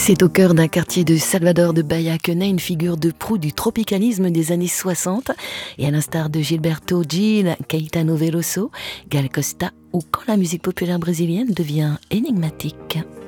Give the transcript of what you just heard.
C'est au cœur d'un quartier de Salvador de Bahia que naît une figure de proue du tropicalisme des années 60. Et à l'instar de Gilberto Gil, Caetano Veloso, Gal Costa ou quand la musique populaire brésilienne devient énigmatique.